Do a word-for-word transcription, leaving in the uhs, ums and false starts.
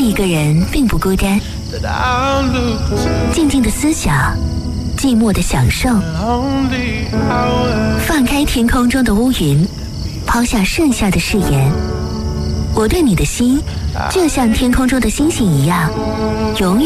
一个人并不孤单，静静的思想，寂寞的享受，放开天空中的乌云，抛下剩下的誓言。我对你的心，就像天空中的星星一样，永远